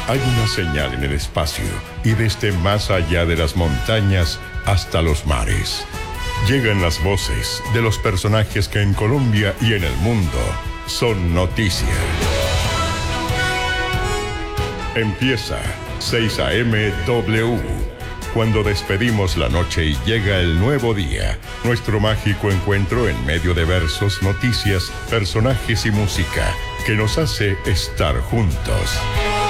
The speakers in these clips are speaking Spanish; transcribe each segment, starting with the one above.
Hay una señal en el espacio y desde más allá de las montañas hasta los mares. Llegan las voces de los personajes que en Colombia y en el mundo son noticia. Empieza 6 a.m. W. Cuando despedimos la noche y llega el nuevo día, nuestro mágico encuentro en medio de versos, noticias, personajes y música que nos hace estar juntos.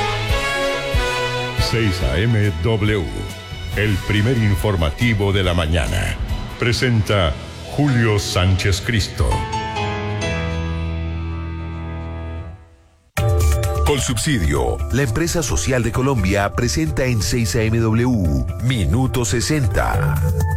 6 a.m. W, el primer informativo de la mañana. Presenta Julio Sánchez Cristo. Colsubsidio, la empresa social de Colombia, presenta en 6 a.m. W, Minuto 60.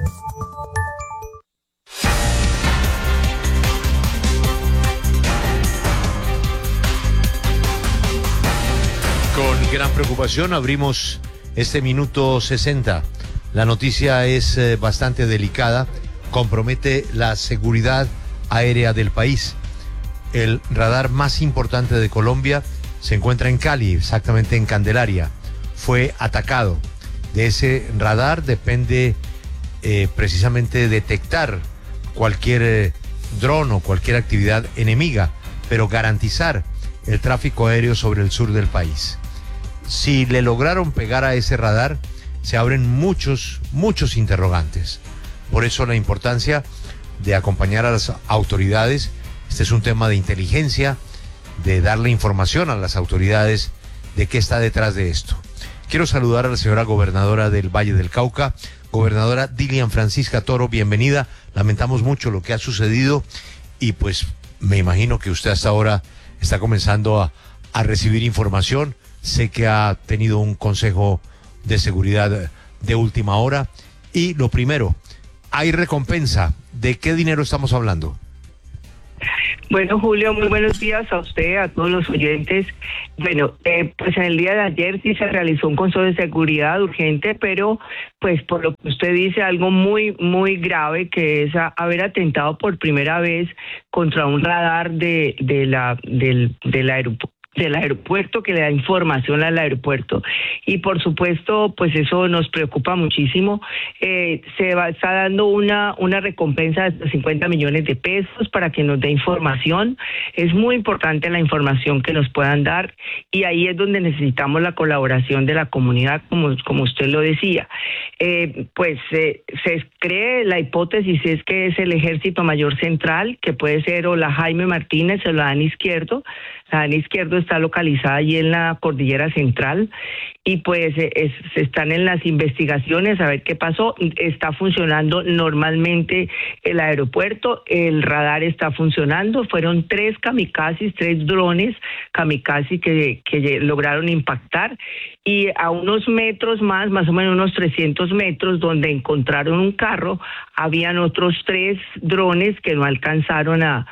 Con gran preocupación abrimos este Minuto 60. La noticia es bastante delicada, compromete la seguridad aérea del país. El radar más importante de Colombia se encuentra en Cali, exactamente en Candelaria. Fue atacado. De ese radar depende precisamente detectar cualquier dron o cualquier actividad enemiga, pero garantizar el tráfico aéreo sobre el sur del país. Si le lograron pegar a ese radar, se abren muchos interrogantes. Por eso la importancia de acompañar a las autoridades. Este es un tema de inteligencia, de darle información a las autoridades de qué está detrás de esto. Quiero saludar a la señora gobernadora del Valle del Cauca, gobernadora Dilian Francisca Toro, bienvenida. Lamentamos mucho lo que ha sucedido y pues me imagino que usted hasta ahora está comenzando a recibir información. Sé que ha tenido un consejo de seguridad de última hora. Y lo primero, ¿hay recompensa? ¿De qué dinero estamos hablando? Bueno, Julio, muy buenos días a usted, a todos los oyentes. Bueno, pues en el día de ayer sí se realizó un consejo de seguridad urgente, pero pues por lo que usted dice, algo muy grave, que es haber atentado por primera vez contra un radar del aeropuerto, que le da información al aeropuerto. Y por supuesto, pues eso nos preocupa muchísimo. Está dando una recompensa de 50 millones de pesos para que nos dé información. Es muy importante la información que nos puedan dar y ahí es donde necesitamos la colaboración de la comunidad, como usted lo decía. Se cree, la hipótesis es que es el Ejército Mayor Central, que puede ser o la Jaime Martínez o la Dan Izquierdo. La Dan Izquierdo está localizada allí en la Cordillera Central y pues se están en las investigaciones a ver qué pasó. Está funcionando normalmente el aeropuerto, el radar está funcionando. Fueron 3 drones kamikaze que lograron impactar, y a unos metros más o menos unos 300 metros, donde encontraron un carro, habían otros 3 drones que no alcanzaron a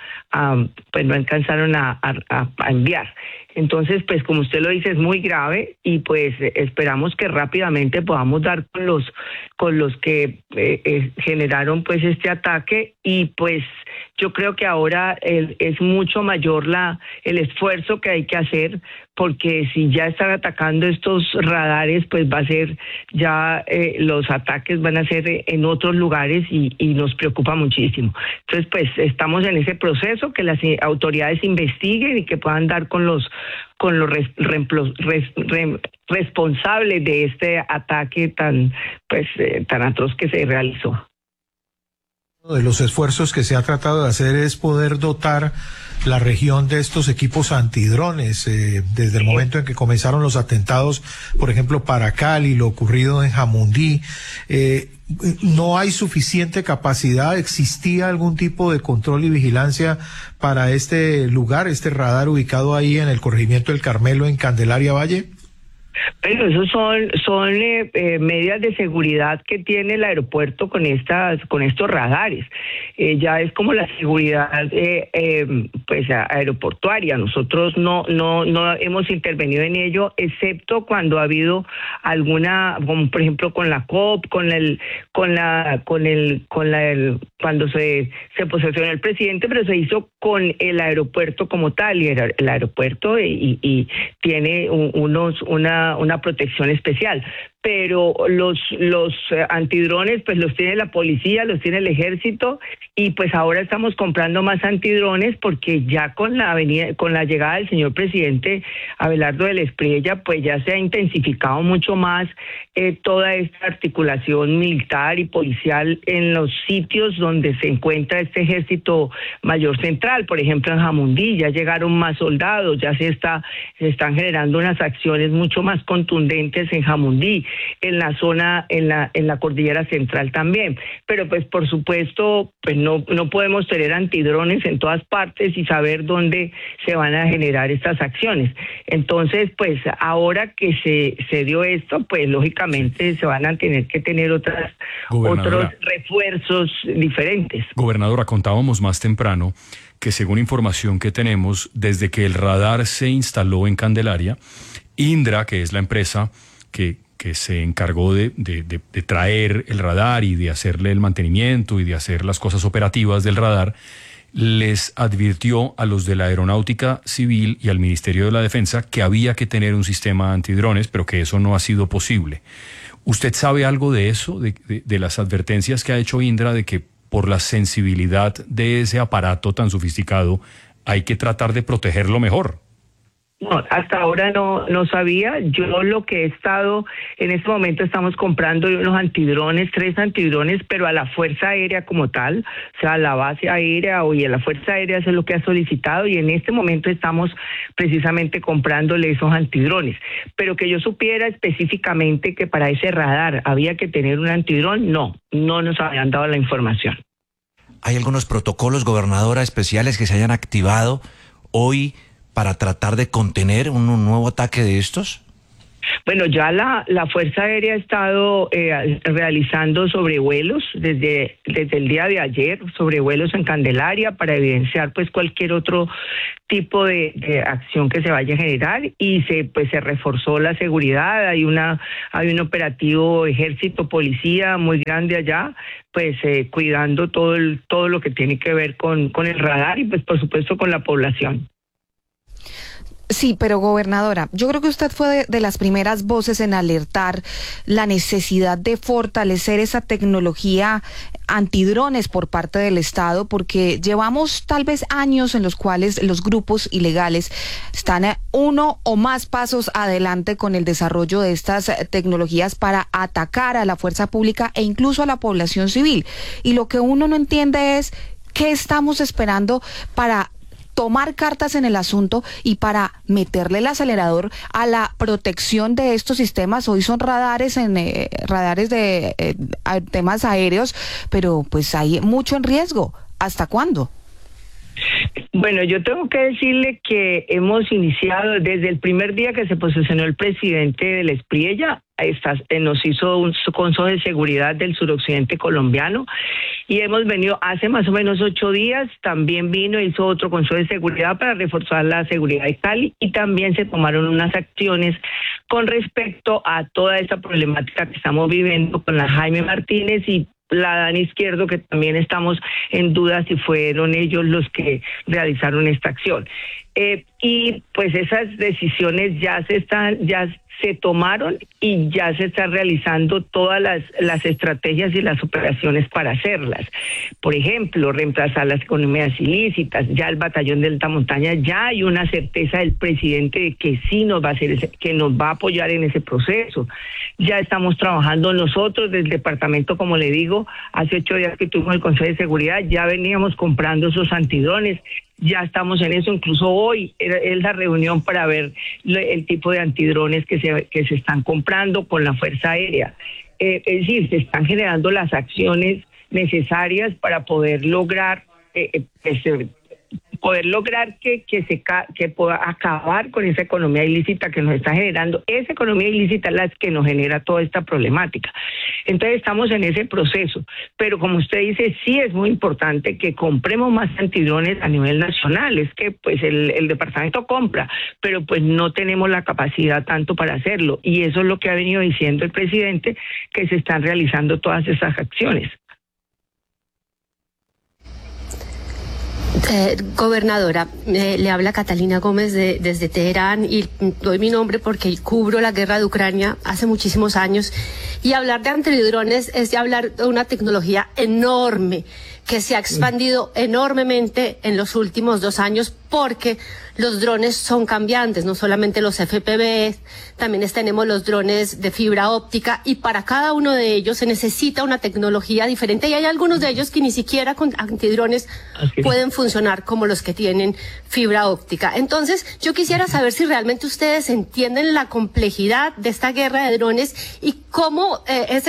enviar. Entonces, pues como usted lo dice, es muy grave y pues esperamos que rápidamente podamos dar con los que generaron pues este ataque, y pues yo creo que ahora es mucho mayor el esfuerzo que hay que hacer, porque si ya están atacando estos radares, pues va a ser ya los ataques van a ser en otros lugares y nos preocupa muchísimo. Entonces, pues estamos en ese proceso, que las autoridades investiguen y que puedan dar con los responsables de este ataque tan atroz que se realizó. Uno de los esfuerzos que se ha tratado de hacer es poder dotar la región de estos equipos antidrones, desde el momento en que comenzaron los atentados, por ejemplo, para Cali, lo ocurrido en Jamundí. ¿No hay suficiente capacidad? ¿Existía algún tipo de control y vigilancia para este lugar, este radar ubicado ahí en el corregimiento del Carmelo, en Candelaria Valle? Pero esos son medidas de seguridad que tiene el aeropuerto con estos radares. Ya es como la seguridad pues aeroportuaria. Nosotros no hemos intervenido en ello, excepto cuando ha habido alguna, como por ejemplo con la COP, cuando se posesionó el presidente, pero se hizo con el aeropuerto como tal, y el aeropuerto y tiene una protección especial. Pero los antidrones pues los tiene la policía, los tiene el ejército, y pues ahora estamos comprando más antidrones porque ya con la llegada del señor presidente Abelardo del Espriella, pues ya se ha intensificado mucho más toda esta articulación militar y policial en los sitios donde se encuentra este ejército mayor central. Por ejemplo, en Jamundí ya llegaron más soldados, ya se están generando unas acciones mucho más contundentes en Jamundí, en la zona, en la cordillera central también. Pero pues por supuesto, pues no podemos tener antidrones en todas partes y saber dónde se van a generar estas acciones. Entonces, pues ahora que se dio esto, pues lógicamente se van a tener que tener otros refuerzos diferentes. Gobernadora, contábamos más temprano que según información que tenemos, desde que el radar se instaló en Candelaria, Indra, que es la empresa que se encargó de traer el radar y de hacerle el mantenimiento y de hacer las cosas operativas del radar, les advirtió a los de la Aeronáutica Civil y al Ministerio de la Defensa que había que tener un sistema antidrones, pero que eso no ha sido posible. ¿Usted sabe algo de eso, de las advertencias que ha hecho Indra de que por la sensibilidad de ese aparato tan sofisticado hay que tratar de protegerlo mejor? No, hasta ahora no sabía. Yo lo que he estado, en este momento estamos comprando unos antidrones, 3 antidrones, pero a la Fuerza Aérea como tal, o sea, a la base aérea y a la Fuerza Aérea, eso es lo que ha solicitado, y en este momento estamos precisamente comprándole esos antidrones. Pero que yo supiera específicamente que para ese radar había que tener un antidrón, no nos habían dado la información. ¿Hay algunos protocolos, gobernadora, especiales que se hayan activado hoy para tratar de contener un nuevo ataque de estos? Bueno, ya la Fuerza Aérea ha estado realizando sobrevuelos desde el día de ayer, sobrevuelos en Candelaria para evidenciar pues cualquier otro tipo de acción que se vaya a generar, y se reforzó la seguridad. Hay un operativo ejército policía muy grande allá, pues cuidando todo lo que tiene que ver con el radar y pues por supuesto con la población. Sí, pero gobernadora, yo creo que usted fue de las primeras voces en alertar la necesidad de fortalecer esa tecnología antidrones por parte del Estado, porque llevamos tal vez años en los cuales los grupos ilegales están uno o más pasos adelante con el desarrollo de estas tecnologías para atacar a la fuerza pública e incluso a la población civil. Y lo que uno no entiende es qué estamos esperando para tomar cartas en el asunto y para meterle el acelerador a la protección de estos sistemas. Hoy son radares de temas aéreos, pero pues hay mucho en riesgo. ¿Hasta cuándo? Bueno, yo tengo que decirle que hemos iniciado desde el primer día que se posesionó el presidente del Espriella. Nos hizo un Consejo de Seguridad del suroccidente colombiano, y hemos venido hace más o menos 8 días, también hizo otro Consejo de Seguridad para reforzar la seguridad de Cali, y también se tomaron unas acciones con respecto a toda esta problemática que estamos viviendo con la Jaime Martínez y la Dani Izquierdo, que también estamos en duda si fueron ellos los que realizaron esta acción. Y pues esas decisiones ya se tomaron y ya se están realizando todas las estrategias y las operaciones para hacerlas. Por ejemplo, reemplazar las economías ilícitas. Ya el batallón de alta montaña, ya hay una certeza del presidente de que sí nos va a hacer que nos va a apoyar en ese proceso. Ya estamos trabajando nosotros del departamento, como le digo, hace 8 días que tuvimos el Consejo de Seguridad, ya veníamos comprando esos antidrones. Ya estamos en eso, incluso hoy es la reunión para ver el tipo de antidrones que se están comprando con la Fuerza Aérea. Es decir, se están generando las acciones necesarias para poder lograr poder lograr que pueda acabar con esa economía ilícita que nos está generando. Esa economía ilícita es la que nos genera toda esta problemática. Entonces estamos en ese proceso, pero como usted dice, sí es muy importante que compremos más antidrones a nivel nacional. Es que pues el departamento compra, pero pues no tenemos la capacidad tanto para hacerlo, y eso es lo que ha venido diciendo el presidente, que se están realizando todas esas acciones. Gobernadora, le habla Catalina Gómez desde Teherán, y doy mi nombre porque cubro la guerra de Ucrania hace muchísimos años, y hablar de antidrones es de hablar de una tecnología enorme que se ha expandido enormemente en los últimos 2 años, porque los drones son cambiantes, no solamente los FPV, también tenemos los drones de fibra óptica, y para cada uno de ellos se necesita una tecnología diferente, y hay algunos de ellos que ni siquiera con antidrones pueden funcionar como los que tienen fibra óptica. Entonces, yo quisiera saber si realmente ustedes entienden la complejidad de esta guerra de drones y cómo es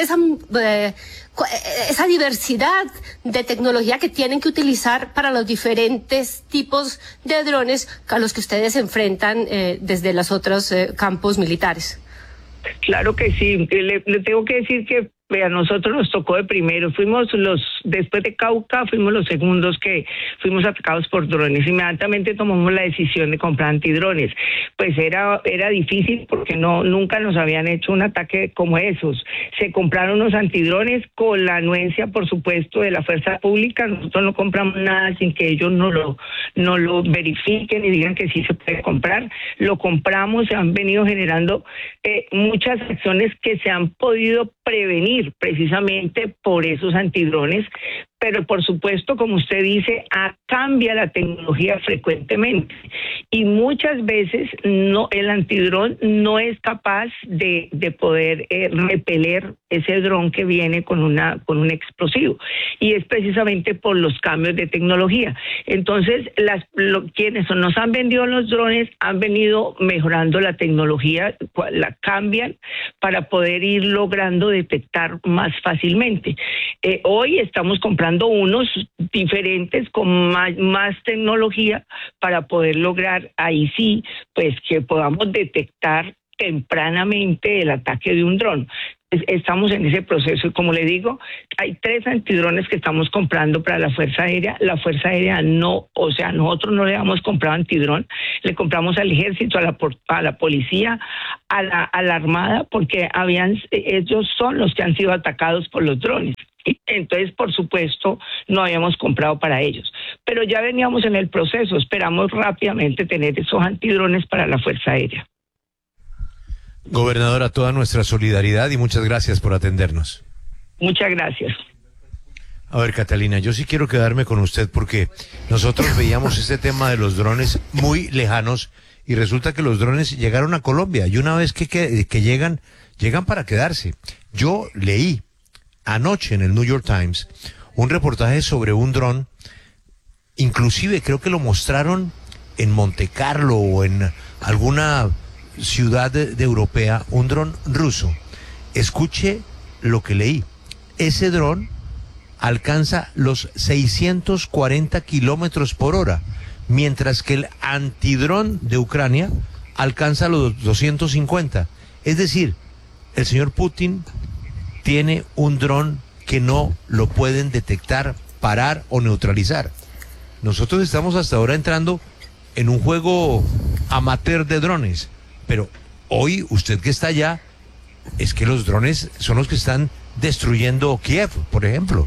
esa diversidad de tecnología que tienen que utilizar para los diferentes tipos de drones a los que ustedes se enfrentan desde los otros campos militares. Claro que sí, le tengo que decir que a nosotros nos tocó de primero, después de Cauca, fuimos los segundos que fuimos atacados por drones. Inmediatamente tomamos la decisión de comprar antidrones. Pues era difícil porque nunca nos habían hecho un ataque como esos. Se compraron unos antidrones con la anuencia, por supuesto, de la fuerza pública. Nosotros no compramos nada sin que ellos no lo verifiquen y digan que sí se puede comprar. Lo compramos, se han venido generando muchas acciones que se han podido prevenir precisamente por esos antidrones, pero por supuesto, como usted dice, cambia la tecnología frecuentemente, y muchas veces el antidrón no es capaz de poder repeler ese dron que viene con un explosivo, y es precisamente por los cambios de tecnología. Entonces, quienes nos han vendido los drones han venido mejorando la tecnología, la cambian para poder ir logrando detectar más fácilmente. Hoy estamos comprando unos diferentes con más tecnología para poder lograr ahí sí, pues que podamos detectar tempranamente el ataque de un dron. Estamos en ese proceso, y como le digo, hay 3 antidrones que estamos comprando para la Fuerza Aérea. La Fuerza Aérea nosotros no le hemos comprado antidrón, le compramos al Ejército, a la Policía, a la Armada, porque ellos son los que han sido atacados por los drones. Entonces, por supuesto, no habíamos comprado para ellos. Pero ya veníamos en el proceso, esperamos rápidamente tener esos antidrones para la Fuerza Aérea. Gobernadora, toda nuestra solidaridad y muchas gracias por atendernos. Muchas gracias. A ver, Catalina, yo sí quiero quedarme con usted porque nosotros veíamos este tema de los drones muy lejanos y resulta que los drones llegaron a Colombia y una vez que llegan para quedarse. Yo leí anoche en el New York Times un reportaje sobre un dron, inclusive creo que lo mostraron en Monte Carlo o en alguna ciudad de europea, un dron ruso. Escuche lo que leí. Ese dron alcanza los 640 kilómetros por hora, mientras que el antidrón de Ucrania alcanza los 250. Es decir, el señor Putin tiene un dron que no lo pueden detectar, parar o neutralizar. Nosotros estamos hasta ahora entrando en un juego amateur de drones, pero hoy usted que está allá, es que los drones son los que están destruyendo Kiev, por ejemplo.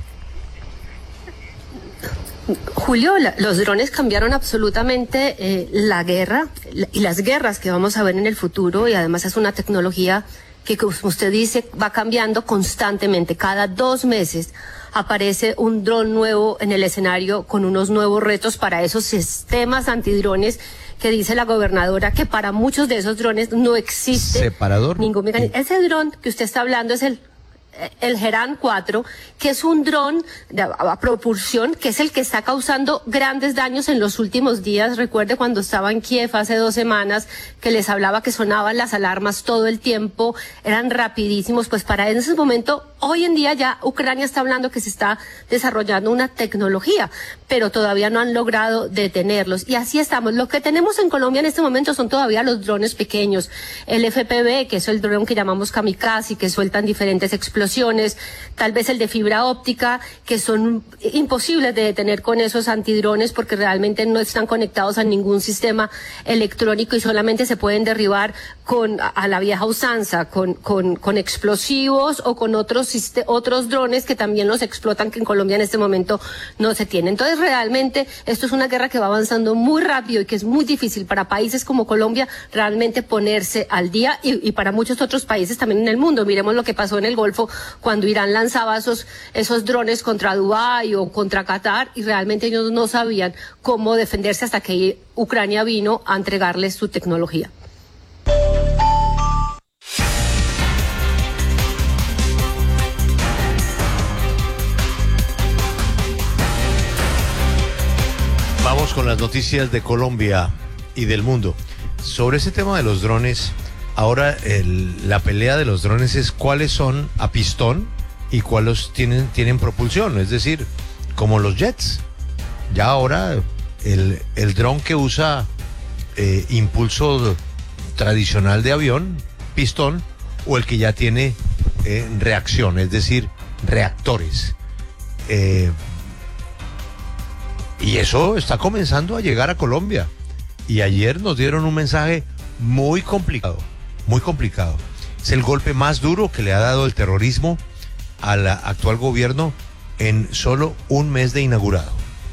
Julio, los drones cambiaron absolutamente la guerra y las guerras que vamos a ver en el futuro, y además es una tecnología que, como usted dice, va cambiando constantemente. Cada 2 meses aparece un dron nuevo en el escenario con unos nuevos retos para esos sistemas antidrones que dice la gobernadora que para muchos de esos drones no existe separador ningún mecanismo. Ese dron que usted está hablando es el Herán 4, que es un dron a propulsión, que es el que está causando grandes daños en los últimos días. Recuerde cuando estaba en Kiev hace 2 semanas, que les hablaba que sonaban las alarmas todo el tiempo, eran rapidísimos. Pues para ese momento, hoy en día ya Ucrania está hablando que se está desarrollando una tecnología, pero todavía no han logrado detenerlos. Y así estamos. Lo que tenemos en Colombia en este momento son todavía los drones pequeños, el FPV, que es el dron que llamamos kamikaze, que sueltan diferentes explosiones, tal vez el de fibra óptica, que son imposibles de detener con esos antidrones porque realmente no están conectados a ningún sistema electrónico y solamente se pueden derribar a la vieja usanza, con explosivos o con otros drones que también los explotan, que en Colombia en este momento no se tienen. Entonces realmente esto es una guerra que va avanzando muy rápido y que es muy difícil para países como Colombia realmente ponerse al día y para muchos otros países también en el mundo. Miremos lo que pasó en el Golfo cuando Irán lanzaba esos drones contra Dubái o contra Qatar y realmente ellos no sabían cómo defenderse hasta que Ucrania vino a entregarles su tecnología. Vamos con las noticias de Colombia y del mundo. Sobre ese tema de los drones, ahora la pelea de los drones es cuáles son a pistón y cuáles tienen propulsión, es decir, como los jets. Ya ahora el dron que usa impulso tradicional de avión, pistón, o el que ya tiene reacción, es decir, reactores. Y eso está comenzando a llegar a Colombia. Y ayer nos dieron un mensaje muy complicado, muy complicado. Es el golpe más duro que le ha dado el terrorismo al actual gobierno en solo un mes de inaugurado.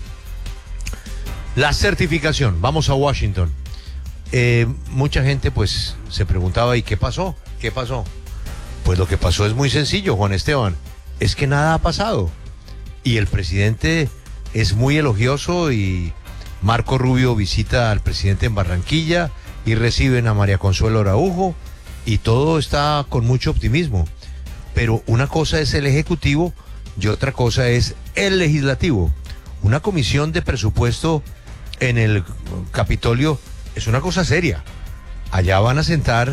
La certificación, vamos a Washington. Mucha gente pues se preguntaba, ¿y qué pasó? ¿Qué pasó? Pues lo que pasó es muy sencillo, Juan Esteban, es que nada ha pasado. Y el presidente es muy elogioso y Marco Rubio visita al presidente en Barranquilla y reciben a María Consuelo Araujo y todo está con mucho optimismo. Pero una cosa es el Ejecutivo y otra cosa es el Legislativo. Una comisión de presupuesto en el Capitolio es una cosa seria. Allá van a sentar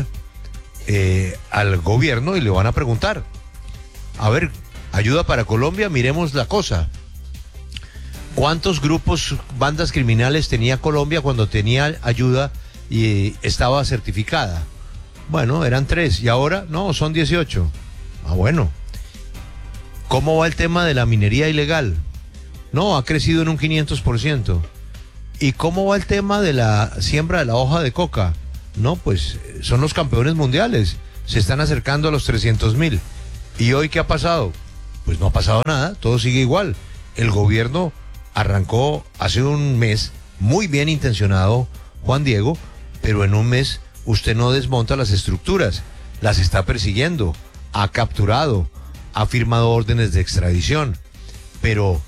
al gobierno y le van a preguntar, a ver, ayuda para Colombia, miremos la cosa. ¿Cuántos grupos, bandas criminales tenía Colombia cuando tenía ayuda y estaba certificada? Bueno, eran 3 y ahora no, son 18. Ah, bueno. ¿Cómo va el tema de la minería ilegal? No, ha crecido en un 500%. ¿Y cómo va el tema de la siembra de la hoja de coca? No, pues son los campeones mundiales. Se están acercando a los 300,000. ¿Y hoy qué ha pasado? Pues no ha pasado nada, todo sigue igual. El gobierno arrancó hace un mes muy bien intencionado, Juan Diego, pero en un mes usted no desmonta las estructuras, las está persiguiendo, ha capturado, ha firmado órdenes de extradición, pero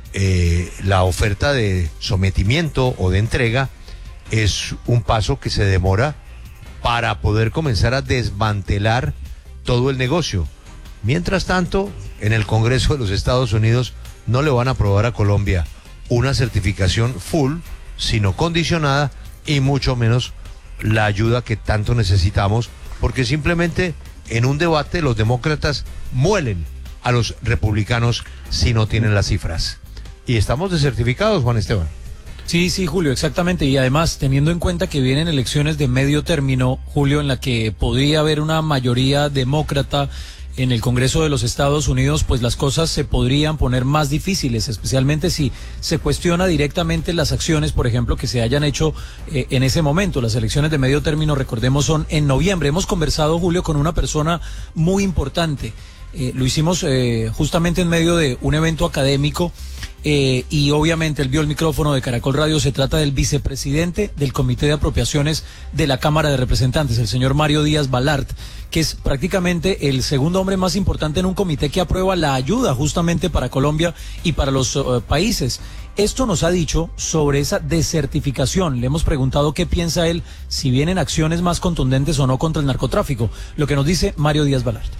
la oferta de sometimiento o de entrega es un paso que se demora para poder comenzar a desmantelar todo el negocio. Mientras tanto, en el Congreso de los Estados Unidos no le van a aprobar a Colombia una certificación full, sino condicionada, y mucho menos la ayuda que tanto necesitamos, porque simplemente en un debate los demócratas muelen a los republicanos si no tienen las cifras. Y estamos desertificados, Juan Esteban. Sí, Julio, exactamente. Y además, teniendo en cuenta que vienen elecciones de medio término, Julio, en la que podría haber una mayoría demócrata en el Congreso de los Estados Unidos, pues las cosas se podrían poner más difíciles, especialmente si se cuestiona directamente las acciones, por ejemplo, que se hayan hecho en ese momento. Las elecciones de medio término, recordemos, son en noviembre. Hemos conversado, Julio, con una persona muy importante. Lo hicimos justamente en medio de un evento académico y obviamente él vio el micrófono de Caracol Radio. Se trata del vicepresidente del Comité de Apropiaciones de la Cámara de Representantes, el señor Mario Díaz Balart, que es prácticamente el segundo hombre más importante en un comité que aprueba la ayuda justamente para Colombia y para los países. Esto nos ha dicho sobre esa desertificación. Le hemos preguntado qué piensa él, si vienen acciones más contundentes o no contra el narcotráfico. Lo que nos dice Mario Díaz Balart.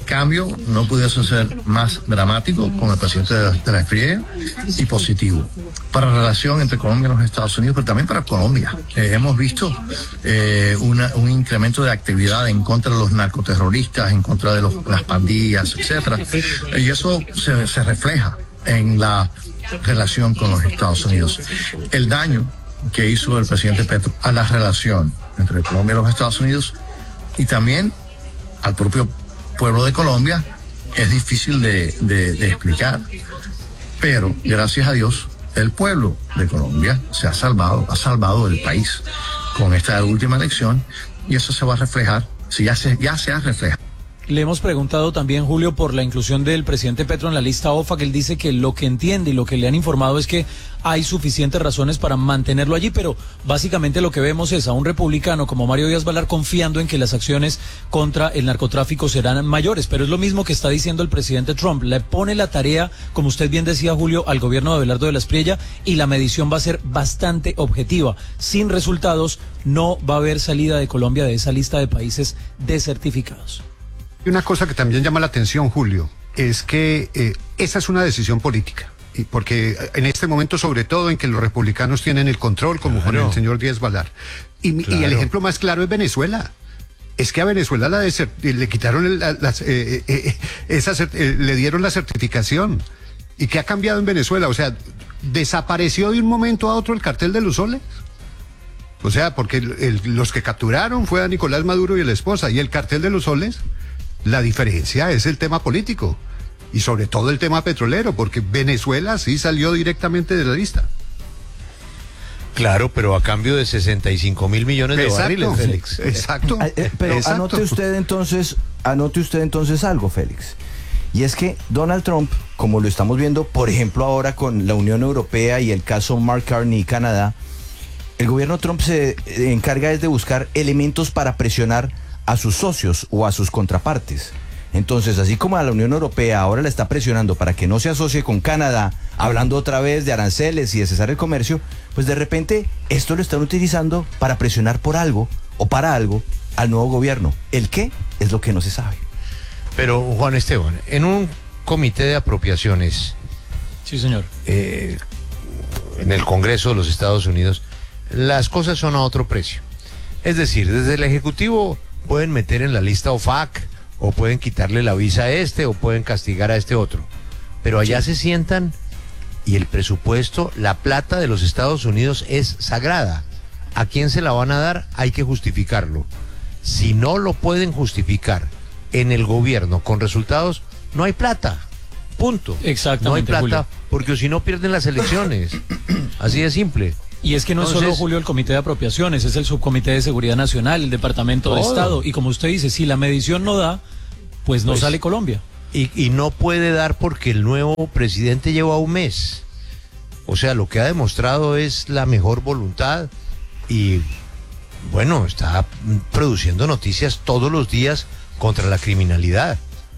cambio no pudiese ser más dramático con el presidente de la FRIE y positivo para la relación entre Colombia y los Estados Unidos, pero también para Colombia. Hemos visto un incremento de actividad en contra de los narcoterroristas, en contra de las pandillas, etcétera, y eso se refleja en la relación con los Estados Unidos. El daño que hizo el presidente Petro a la relación entre Colombia y los Estados Unidos y también al propio pueblo de Colombia es difícil de explicar, pero gracias a Dios el pueblo de Colombia ha salvado el país con esta última elección, y eso se va a reflejar, ya se ha reflejado. Le hemos preguntado también, Julio, por la inclusión del presidente Petro en la lista OFAC. Él dice que lo que entiende y lo que le han informado es que hay suficientes razones para mantenerlo allí, pero básicamente lo que vemos es a un republicano como Mario Díaz-Balart confiando en que las acciones contra el narcotráfico serán mayores, pero es lo mismo que está diciendo el presidente Trump. Le pone la tarea, como usted bien decía, Julio, al gobierno de Abelardo de la Espriella, y la medición va a ser bastante objetiva. Sin resultados no va a haber salida de Colombia de esa lista de países desertificados. Y una cosa que también llama la atención, Julio, es que esa es una decisión política. Y porque en este momento, sobre todo en que los republicanos tienen el control, como con el señor Díaz-Balart. Y el ejemplo más claro es Venezuela. Es que a Venezuela le quitaron le dieron la certificación. ¿Y qué ha cambiado en Venezuela? O sea, ¿desapareció de un momento a otro el cartel de los soles? O sea, porque los que capturaron fue a Nicolás Maduro y la esposa, y el cartel de los soles. La diferencia es el tema político y sobre todo el tema petrolero, porque Venezuela sí salió directamente de la lista. Claro, pero a cambio de 65 mil millones de barriles, Félix. Exacto. Pero exacto. anote usted entonces algo, Félix. Y es que Donald Trump, como lo estamos viendo, por ejemplo, ahora con la Unión Europea y el caso Mark Carney y Canadá, el gobierno Trump se encarga de buscar elementos para presionar a sus socios o a sus contrapartes. Entonces, así como a la Unión Europea ahora la está presionando para que no se asocie con Canadá, hablando otra vez de aranceles y de cesar el comercio, pues de repente esto lo están utilizando para presionar por algo o para algo al nuevo gobierno. ¿El qué? Es lo que no se sabe. Pero, Juan Esteban, en un comité de apropiaciones, sí, señor, en el Congreso de los Estados Unidos, las cosas son a otro precio. Es decir, desde el Ejecutivo pueden meter en la lista OFAC, o pueden quitarle la visa a este, o pueden castigar a este otro. Pero allá se sientan y el presupuesto, la plata de los Estados Unidos es sagrada. ¿A quién se la van a dar? Hay que justificarlo. Si no lo pueden justificar en el gobierno con resultados, no hay plata. Punto. Exactamente, no hay plata, Julio. porque si no pierden las elecciones. Así de simple. Y es que no Entonces, es solo, Julio, el Comité de Apropiaciones, es el Subcomité de Seguridad Nacional, el Departamento de Estado. Y como usted dice, si la medición no da, pues no sale Colombia. Y no puede dar porque el nuevo presidente lleva un mes. O sea, lo que ha demostrado es la mejor voluntad y, bueno, está produciendo noticias todos los días contra la criminalidad.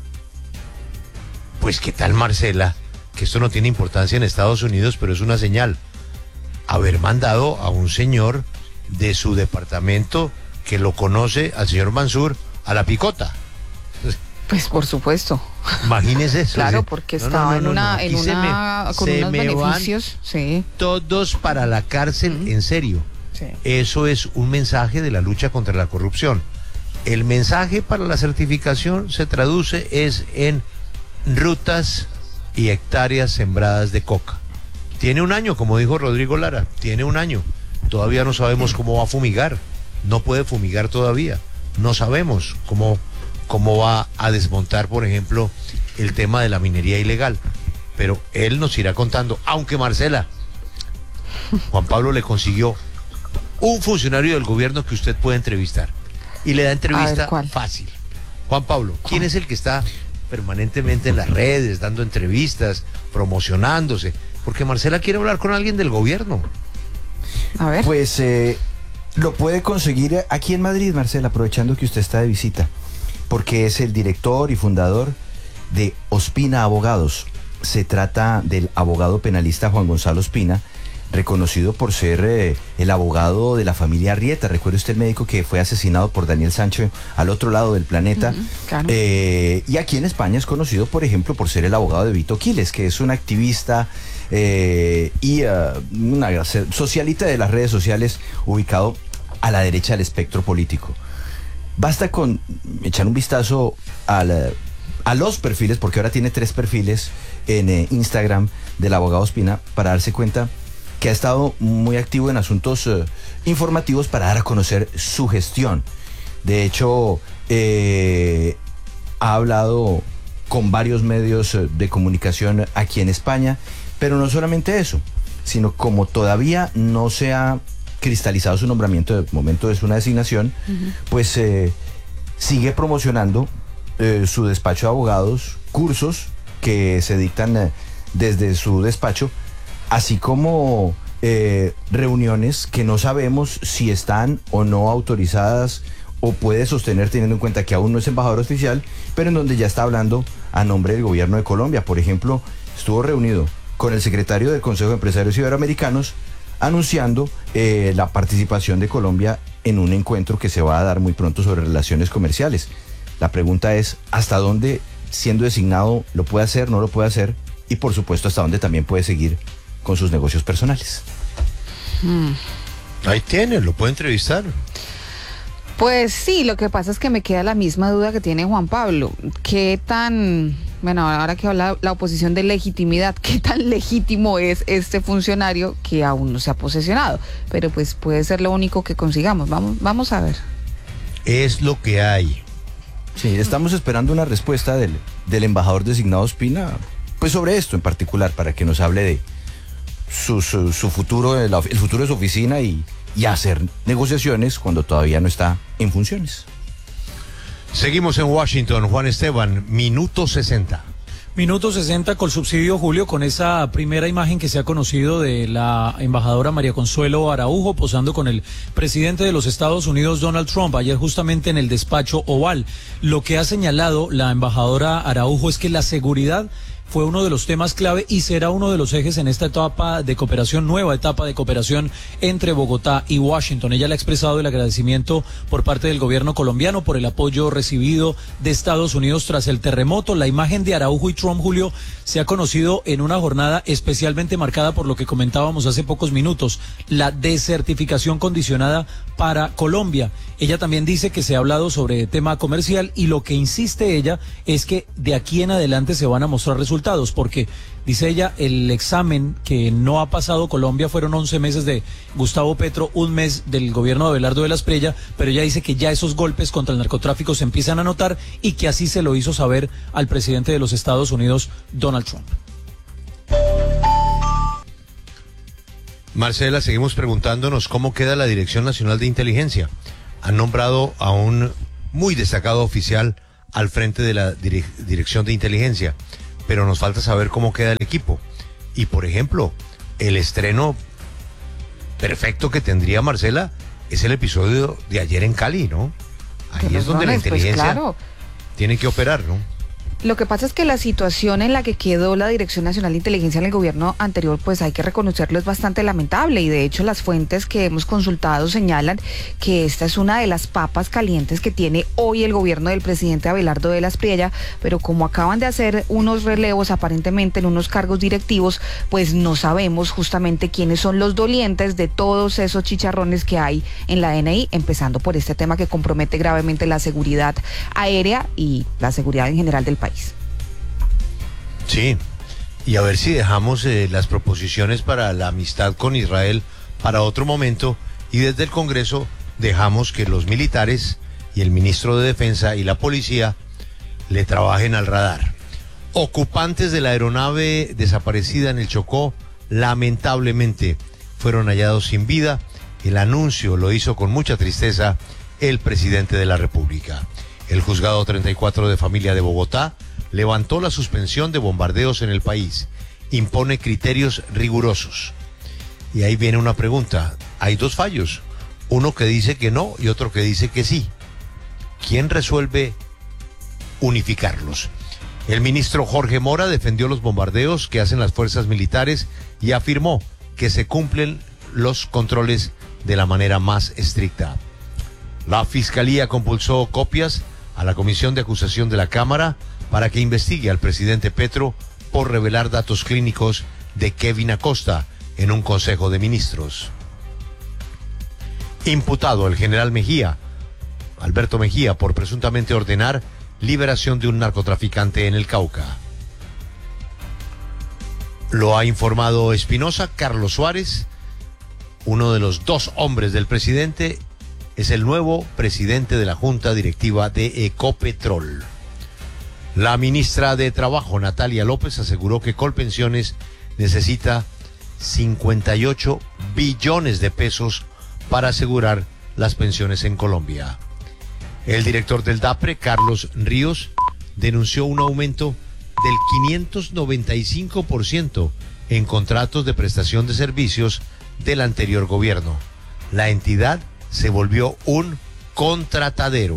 Pues, ¿qué tal, Marcela? Que esto no tiene importancia en Estados Unidos, pero es una señal. Haber mandado a un señor de su departamento que lo conoce, al señor Mansur, a la picota. Pues por supuesto. Imagínese eso. Claro, porque estaba con unos beneficios. Sí. Todos para la cárcel, en serio. Sí. Eso es un mensaje de la lucha contra la corrupción. El mensaje para la certificación se traduce en rutas y hectáreas sembradas de coca. Tiene un año, como dijo Rodrigo Lara, tiene un año. Todavía no sabemos cómo va a fumigar. No puede fumigar todavía. No sabemos cómo va a desmontar, por ejemplo, el tema de la minería ilegal. Pero él nos irá contando, aunque Marcela, Juan Pablo le consiguió un funcionario del gobierno que usted puede entrevistar. Y le da entrevista fácil. Juan Pablo, ¿quién es el que está permanentemente en las redes, dando entrevistas, promocionándose? Porque Marcela quiere hablar con alguien del gobierno. A ver. Pues lo puede conseguir aquí en Madrid, Marcela, aprovechando que usted está de visita, porque es el director y fundador de Ospina Abogados. Se trata del abogado penalista Juan Gonzalo Ospina, reconocido por ser el abogado de la familia Arrieta. Recuerde usted el médico que fue asesinado por Daniel Sancho al otro lado del planeta. Claro. Y aquí en España es conocido, por ejemplo, por ser el abogado de Vito Quiles, que es un activista y una socialita de las redes sociales, ubicado a la derecha del espectro político. Basta con echar un vistazo a los perfiles, porque ahora tiene 3 perfiles en Instagram del abogado Ospina, para darse cuenta que ha estado muy activo en asuntos informativos para dar a conocer su gestión. De hecho, ha hablado con varios medios de comunicación aquí en España, pero no solamente eso, sino como todavía no se ha cristalizado su nombramiento, de momento es una designación, pues sigue promocionando su despacho de abogados, cursos que se dictan desde su despacho, así como reuniones que no sabemos si están o no autorizadas o puede sostener, teniendo en cuenta que aún no es embajador oficial, pero en donde ya está hablando a nombre del gobierno de Colombia. Por ejemplo, estuvo reunido con el secretario del Consejo de Empresarios Iberoamericanos anunciando la participación de Colombia en un encuentro que se va a dar muy pronto sobre relaciones comerciales. La pregunta es, ¿hasta dónde, siendo designado, lo puede hacer, no lo puede hacer? Y por supuesto, ¿hasta dónde también puede seguir con sus negocios personales? Ahí tiene, lo puede entrevistar. Pues sí, lo que pasa es que me queda la misma duda que tiene Juan Pablo. ¿Qué tan, bueno, ahora que habla la oposición de legitimidad, qué tan legítimo es este funcionario que aún no se ha posesionado? Pero pues puede ser lo único que consigamos. Vamos a ver. Es lo que hay. Sí, estamos esperando una respuesta del embajador designado Ospina, pues sobre esto en particular, para que nos hable de su futuro, el futuro de su oficina y hacer negociaciones cuando todavía no está en funciones. Seguimos en Washington, Juan Esteban, minuto 60. Minuto 60 con subsidio, Julio, con esa primera imagen que se ha conocido de la embajadora María Consuelo Araujo posando con el presidente de los Estados Unidos, Donald Trump, ayer justamente en el despacho Oval. Lo que ha señalado la embajadora Araujo es que la seguridad fue uno de los temas clave y será uno de los ejes en esta etapa de cooperación, nueva etapa de cooperación entre Bogotá y Washington. Ella le ha expresado el agradecimiento por parte del gobierno colombiano por el apoyo recibido de Estados Unidos tras el terremoto. La imagen de Araujo y Trump, Julio, se ha conocido en una jornada especialmente marcada por lo que comentábamos hace pocos minutos, la desertificación condicionada para Colombia. Ella también dice que se ha hablado sobre tema comercial y lo que insiste ella es que de aquí en adelante se van a mostrar resultados, porque dice ella, el examen que no ha pasado Colombia fueron 11 meses de Gustavo Petro, un mes del gobierno de Abelardo de la Espriella, pero ella dice que ya esos golpes contra el narcotráfico se empiezan a notar y que así se lo hizo saber al presidente de los Estados Unidos, Donald Trump. Marcela, seguimos preguntándonos cómo queda la Dirección Nacional de Inteligencia. Han nombrado a un muy destacado oficial al frente de la Dirección de Inteligencia, pero nos falta saber cómo queda el equipo. Y, por ejemplo, el estreno perfecto que tendría Marcela es el episodio de ayer en Cali, ¿no? Ahí es donde la inteligencia pues claro, tiene que operar, ¿no? Lo que pasa es que la situación en la que quedó la Dirección Nacional de Inteligencia en el gobierno anterior, pues hay que reconocerlo, es bastante lamentable, y de hecho las fuentes que hemos consultado señalan que esta es una de las papas calientes que tiene hoy el gobierno del presidente Abelardo de la Espriella, pero como acaban de hacer unos relevos aparentemente en unos cargos directivos, pues no sabemos justamente quiénes son los dolientes de todos esos chicharrones que hay en la DNI, empezando por este tema que compromete gravemente la seguridad aérea y la seguridad en general del país. Sí, y a ver si dejamos las proposiciones para la amistad con Israel para otro momento, y desde el Congreso dejamos que los militares y el ministro de Defensa y la policía le trabajen al radar. Ocupantes de la aeronave desaparecida en el Chocó lamentablemente fueron hallados sin vida. El anuncio lo hizo con mucha tristeza el presidente de la República. El juzgado 34 de familia de Bogotá levantó la suspensión de bombardeos en el país, impone criterios rigurosos. Y ahí viene una pregunta, hay dos fallos, uno que dice que no y otro que dice que sí. ¿Quién resuelve unificarlos? El ministro Jorge Mora defendió los bombardeos que hacen las fuerzas militares y afirmó que se cumplen los controles de la manera más estricta. La Fiscalía compulsó copias a la Comisión de Acusación de la Cámara para que investigue al presidente Petro por revelar datos clínicos de Kevin Acosta en un Consejo de Ministros. Imputado el general Mejía, Alberto Mejía, por presuntamente ordenar liberación de un narcotraficante en el Cauca. Lo ha informado Espinosa. Carlos Suárez, uno de los 2 hombres del presidente, es el nuevo presidente de la Junta Directiva de Ecopetrol. La ministra de Trabajo, Natalia López, aseguró que Colpensiones necesita 58 billones de pesos para asegurar las pensiones en Colombia. El director del DAPRE, Carlos Ríos, denunció un aumento del 595% en contratos de prestación de servicios del anterior gobierno. La entidad se volvió un contratadero.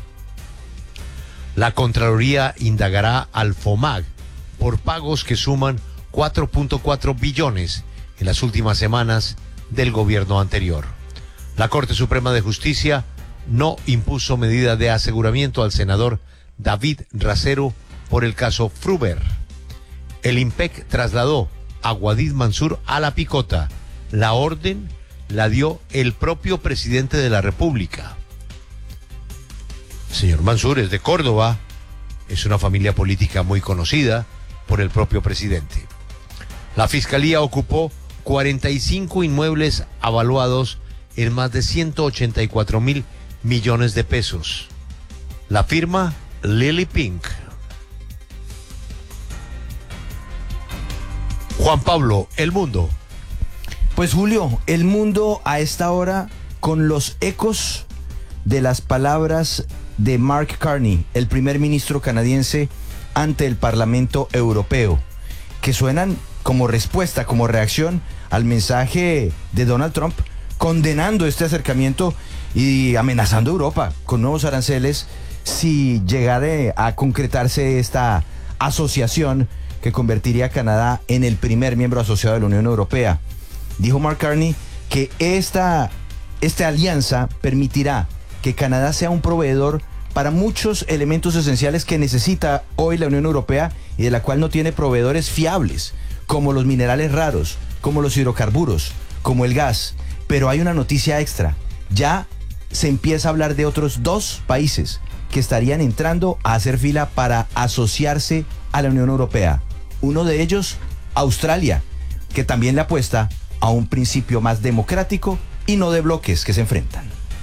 La Contraloría indagará al FOMAG por pagos que suman 4.4 billones en las últimas semanas del gobierno anterior. La Corte Suprema de Justicia no impuso medida de aseguramiento al senador David Racero por el caso Fruber. El IMPEC trasladó a Guadid Mansur a la picota. La orden la dio el propio presidente de la República. El señor Mansur es de Córdoba, es una familia política muy conocida por el propio presidente. La Fiscalía ocupó 45 inmuebles avaluados en más de 184.000 millones de pesos. La firma Lily Pink. Juan Pablo, El Mundo. Pues Julio, El Mundo a esta hora con los ecos de las palabras de Mark Carney, el primer ministro canadiense, ante el Parlamento Europeo, que suenan como respuesta, como reacción al mensaje de Donald Trump condenando este acercamiento y amenazando a Europa con nuevos aranceles si llegara a concretarse esta asociación que convertiría a Canadá en el primer miembro asociado de la Unión Europea. Dijo Mark Carney que esta alianza permitirá que Canadá sea un proveedor para muchos elementos esenciales que necesita hoy la Unión Europea y de la cual no tiene proveedores fiables, como los minerales raros, como los hidrocarburos, como el gas. Pero hay una noticia extra. Ya se empieza a hablar de otros 2 países que estarían entrando a hacer fila para asociarse a la Unión Europea. Uno de ellos, Australia, que también le apuesta a un principio más democrático y no de bloques que se enfrentan.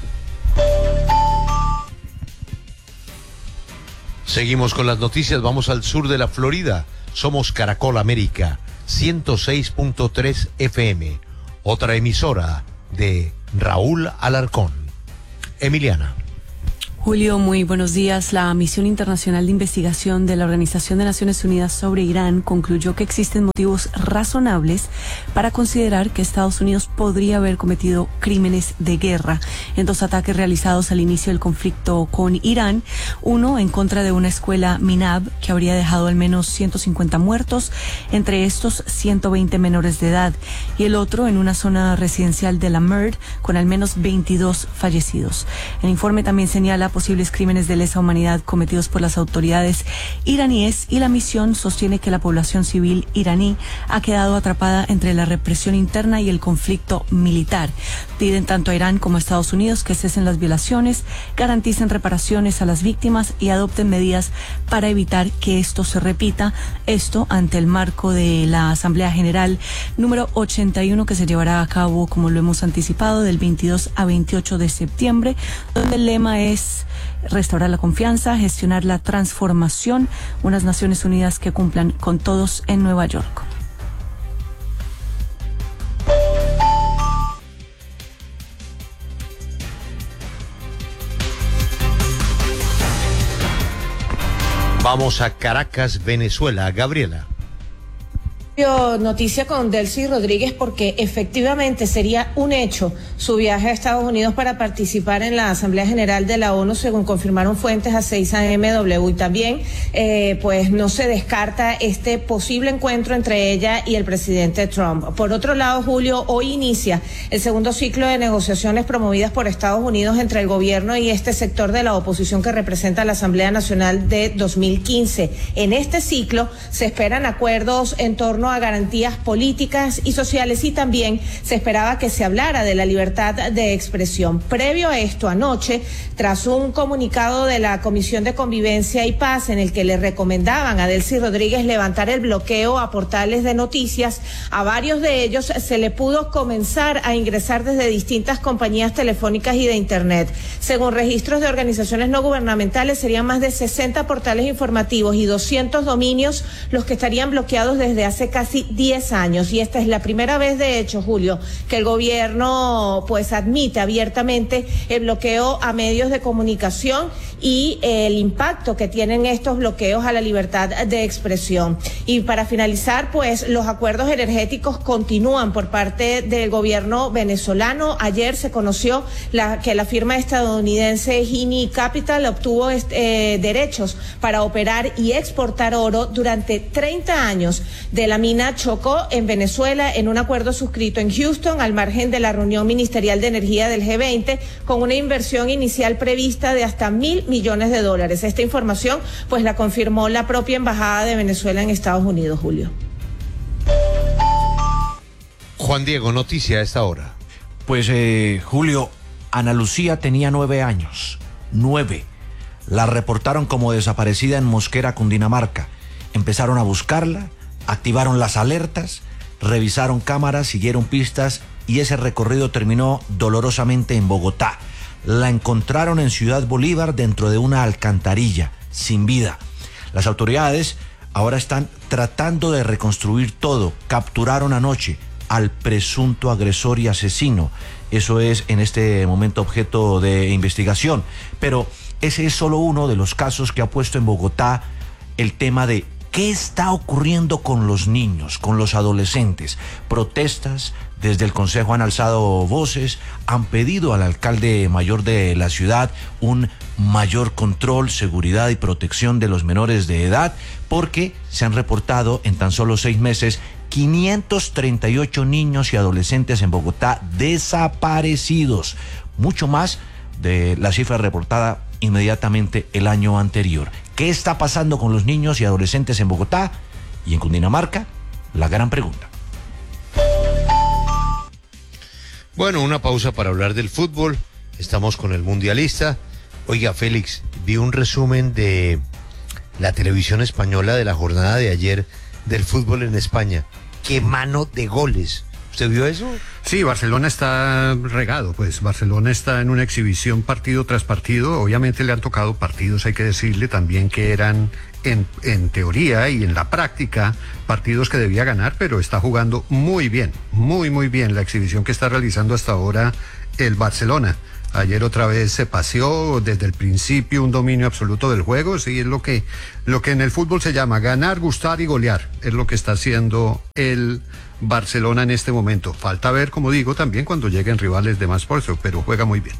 Seguimos con las noticias, vamos al sur de la Florida. Somos Caracol América, 106.3 FM, otra emisora de Raúl Alarcón. Emiliana. Julio, muy buenos días. La Misión Internacional de Investigación de la Organización de Naciones Unidas sobre Irán concluyó que existen motivos razonables para considerar que Estados Unidos podría haber cometido crímenes de guerra en 2 ataques realizados al inicio del conflicto con Irán. Uno en contra de una escuela Minab que habría dejado al menos 150 muertos, entre estos 120 menores de edad, y el otro en una zona residencial de la MERD con al menos 22 fallecidos. El informe también señala posibles crímenes de lesa humanidad cometidos por las autoridades iraníes, y la misión sostiene que la población civil iraní ha quedado atrapada entre la represión interna y el conflicto militar. Piden tanto a Irán como a Estados Unidos que cesen las violaciones, garanticen reparaciones a las víctimas y adopten medidas para evitar que esto se repita. Esto ante el marco de la Asamblea General número 81 que se llevará a cabo, como lo hemos anticipado, del 22 a 28 de septiembre, donde el lema es restaurar la confianza, gestionar la transformación, unas Naciones Unidas que cumplan con todos en Nueva York. Vamos a Caracas, Venezuela. Gabriela. Noticia con Delcy Rodríguez, porque efectivamente sería un hecho su viaje a Estados Unidos para participar en la Asamblea General de la ONU, según confirmaron fuentes a 6am. Y también pues no se descarta este posible encuentro entre ella y el presidente Trump. Por otro lado, Julio, hoy inicia el segundo ciclo de negociaciones promovidas por Estados Unidos entre el gobierno y este sector de la oposición que representa la Asamblea Nacional de 2015. En este ciclo se esperan acuerdos en torno a garantías políticas y sociales, y también se esperaba que se hablara de la libertad de expresión. Previo a esto, anoche, tras un comunicado de la Comisión de Convivencia y Paz en el que le recomendaban a Delcy Rodríguez levantar el bloqueo a portales de noticias, a varios de ellos se le pudo comenzar a ingresar desde distintas compañías telefónicas y de internet. Según registros de organizaciones no gubernamentales, serían más de 60 portales informativos y 200 dominios los que estarían bloqueados desde hace casi 10 años. Y esta es la primera vez, de hecho, Julio, que el gobierno pues admite abiertamente el bloqueo a medios de comunicación y el impacto que tienen estos bloqueos a la libertad de expresión. Y para finalizar, pues los acuerdos energéticos continúan por parte del gobierno venezolano. Ayer se conoció que la firma estadounidense Gini Capital obtuvo derechos para operar y exportar oro durante 30 años de la mina Chocó en Venezuela, en un acuerdo suscrito en Houston al margen de la reunión ministerial de energía del G20, con una inversión inicial prevista de hasta $1.000 millones. Esta información pues la confirmó la propia embajada de Venezuela en Estados Unidos, Julio. Juan Diego, noticia a esta hora. Pues Julio, Ana Lucía tenía 9 años. 9. La reportaron como desaparecida en Mosquera, Cundinamarca. Empezaron a buscarla, activaron las alertas, revisaron cámaras, siguieron pistas y ese recorrido terminó dolorosamente en Bogotá. La encontraron en Ciudad Bolívar dentro de una alcantarilla, sin vida. Las autoridades ahora están tratando de reconstruir todo. Capturaron anoche al presunto agresor y asesino. Eso es en este momento objeto de investigación. Pero ese es solo uno de los casos que ha puesto en Bogotá el tema de ¿qué está ocurriendo con los niños, con los adolescentes? Protestas, desde el Consejo han alzado voces, han pedido al alcalde mayor de la ciudad un mayor control, seguridad y protección de los menores de edad, porque se han reportado en tan solo 6 meses 538 niños y adolescentes en Bogotá desaparecidos, mucho más de la cifra reportada inmediatamente el año anterior. ¿Qué está pasando con los niños y adolescentes en Bogotá y en Cundinamarca? La gran pregunta. Bueno, una pausa para hablar del fútbol. Estamos con el mundialista. Oiga, Félix, vi un resumen de la televisión española de la jornada de ayer del fútbol en España. ¡Qué mano de goles! ¿Usted vio eso? Sí, Barcelona está regado, pues Barcelona está en una exhibición partido tras partido. Obviamente le han tocado partidos, hay que decirle también que eran en teoría y en la práctica partidos que debía ganar, pero está jugando muy bien, muy bien la exhibición que está realizando hasta ahora el Barcelona. Ayer otra vez se paseó desde el principio, un dominio absoluto del juego. Sí, es lo que en el fútbol se llama ganar, gustar y golear. Es lo que está haciendo el Barcelona en este momento. Falta ver, como digo, también cuando lleguen rivales de más esfuerzo, pero juega muy bien.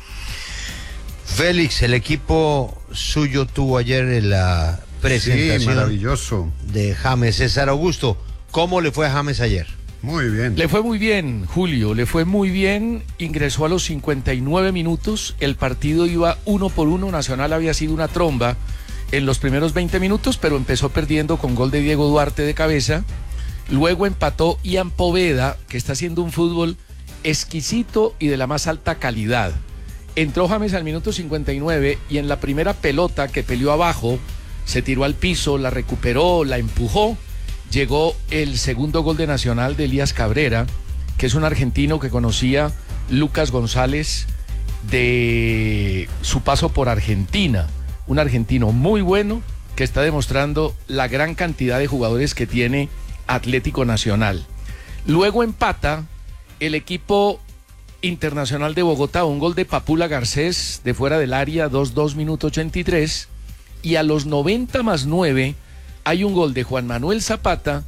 Félix, el equipo suyo tuvo ayer la presentación maravilloso de James. César Augusto, ¿cómo le fue a James ayer? Muy bien. Le fue muy bien, Julio, le fue muy bien. Ingresó a los 59 minutos. El partido iba 1-1. Nacional había sido una tromba en los primeros 20 minutos, pero empezó perdiendo con gol de Diego Duarte de cabeza. Luego empató Ian Poveda, que está haciendo un fútbol exquisito y de la más alta calidad. Entró James al minuto 59 y en la primera pelota que peleó abajo, se tiró al piso, la recuperó, la empujó. Llegó el segundo gol de Nacional de Elías Cabrera, que es un argentino que conocía Lucas González de su paso por Argentina. Un argentino muy bueno que está demostrando la gran cantidad de jugadores que tiene Atlético Nacional. Luego empata el equipo Internacional de Bogotá, un gol de Papula Garcés de fuera del área, 2-2 minuto 83, y a los 90+9 hay un gol de Juan Manuel Zapata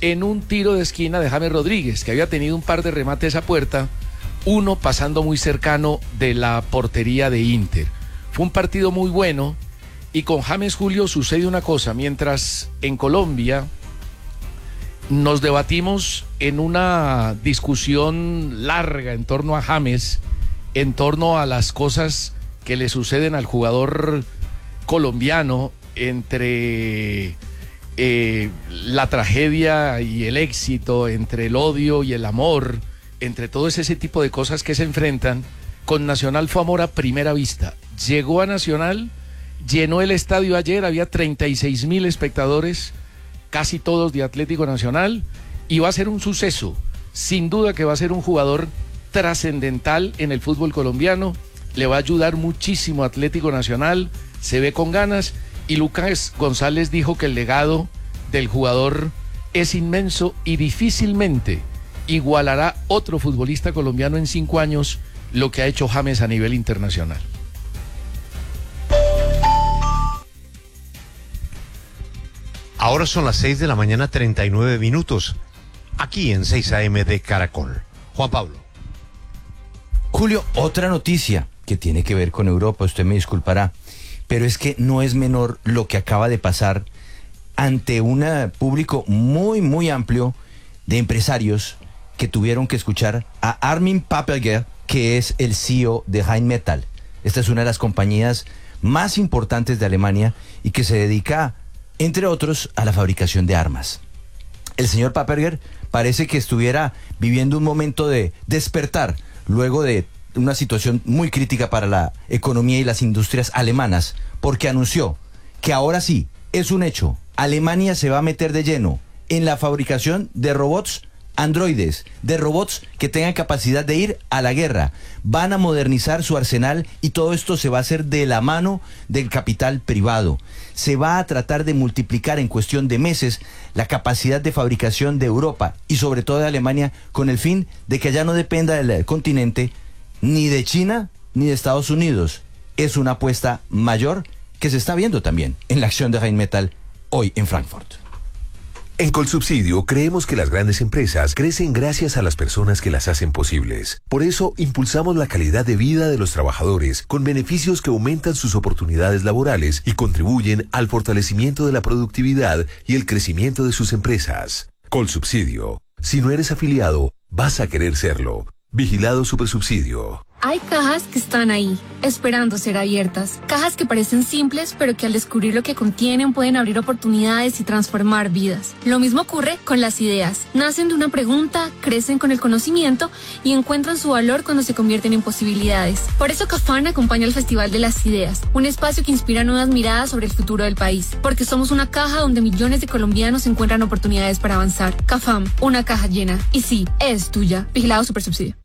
en un tiro de esquina de James Rodríguez, que había tenido un par de remates a puerta, uno pasando muy cercano de la portería de Inter. Fue un partido muy bueno y con James, Julio, sucede una cosa. Mientras en Colombia nos debatimos en una discusión larga en torno a James, en torno a las cosas que le suceden al jugador colombiano, entre la tragedia y el éxito, entre el odio y el amor, entre todo ese tipo de cosas que se enfrentan, con Nacional fue amor a primera vista. Llegó a Nacional, llenó el estadio ayer, había 36.000 espectadores, casi todos de Atlético Nacional, y va a ser un suceso. Sin duda que va a ser un jugador trascendental en el fútbol colombiano, le va a ayudar muchísimo a Atlético Nacional, se ve con ganas, y Lucas González dijo que el legado del jugador es inmenso y difícilmente igualará otro futbolista colombiano en 5 años lo que ha hecho James a nivel internacional. Ahora son las 6 de la mañana, 39 minutos, aquí en 6 AM de Caracol. Juan Pablo. Julio, otra noticia que tiene que ver con Europa, usted me disculpará, pero es que no es menor lo que acaba de pasar ante un público muy, muy amplio de empresarios que tuvieron que escuchar a Armin Paperger, que es el CEO de Rheinmetall. Esta es una de las compañías más importantes de Alemania y que se dedica, entre otros, a la fabricación de armas. El señor Paperger parece que estuviera viviendo un momento de despertar luego de una situación muy crítica para la economía y las industrias alemanas, porque anunció que ahora sí, es un hecho, Alemania se va a meter de lleno en la fabricación de robots androides, de robots que tengan capacidad de ir a la guerra. Van a modernizar su arsenal y todo esto se va a hacer de la mano del capital privado. Se va a tratar de multiplicar en cuestión de meses la capacidad de fabricación de Europa y sobre todo de Alemania, con el fin de que ya no dependa del continente ni de China ni de Estados Unidos. Es una apuesta mayor que se está viendo también en la acción de Rheinmetall hoy en Frankfurt. En Colsubsidio creemos que las grandes empresas crecen gracias a las personas que las hacen posibles. Por eso impulsamos la calidad de vida de los trabajadores con beneficios que aumentan sus oportunidades laborales y contribuyen al fortalecimiento de la productividad y el crecimiento de sus empresas. Colsubsidio. Si no eres afiliado, vas a querer serlo. Vigilado Supersubsidio. Hay cajas que están ahí, esperando ser abiertas. Cajas que parecen simples, pero que al descubrir lo que contienen pueden abrir oportunidades y transformar vidas. Lo mismo ocurre con las ideas. Nacen de una pregunta, crecen con el conocimiento y encuentran su valor cuando se convierten en posibilidades. Por eso CAFAM acompaña el Festival de las Ideas, un espacio que inspira nuevas miradas sobre el futuro del país. Porque somos una caja donde millones de colombianos encuentran oportunidades para avanzar. CAFAM, una caja llena. Y sí, es tuya. Vigilado Supersubsidio.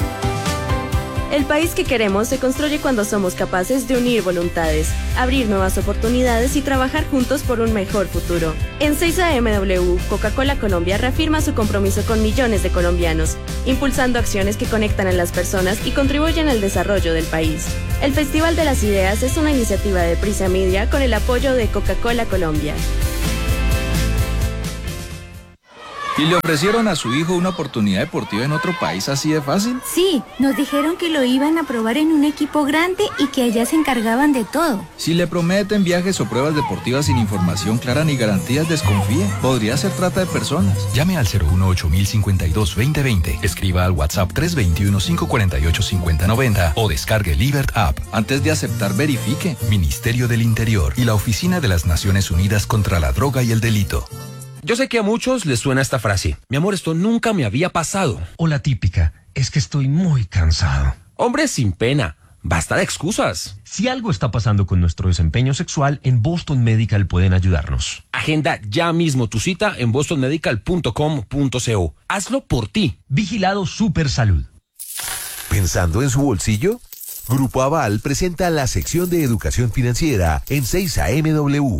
El país que queremos se construye cuando somos capaces de unir voluntades, abrir nuevas oportunidades y trabajar juntos por un mejor futuro. En 6AMW, Coca-Cola Colombia reafirma su compromiso con millones de colombianos, impulsando acciones que conectan a las personas y contribuyen al desarrollo del país. El Festival de las Ideas es una iniciativa de Prisa Media con el apoyo de Coca-Cola Colombia. ¿Y le ofrecieron a su hijo una oportunidad deportiva en otro país así de fácil? Sí, nos dijeron que lo iban a probar en un equipo grande y que allá se encargaban de todo. Si le prometen viajes o pruebas deportivas sin información clara ni garantías, desconfíe. Podría ser trata de personas. Llame al 018-052-2020. Escriba al WhatsApp 321-548-5090 o descargue el Libert App. Antes de aceptar, verifique. Ministerio del Interior y la Oficina de las Naciones Unidas contra la Droga y el Delito. Yo sé que a muchos les suena esta frase. Mi amor, esto nunca me había pasado. O la típica, es que estoy muy cansado. Hombre, sin pena. Basta de excusas. Si algo está pasando con nuestro desempeño sexual, en Boston Medical pueden ayudarnos. Agenda ya mismo tu cita en bostonmedical.com.co. Hazlo por ti. Vigilado Supersalud. ¿Pensando en su bolsillo? Grupo Aval presenta la sección de educación financiera en 6AMW.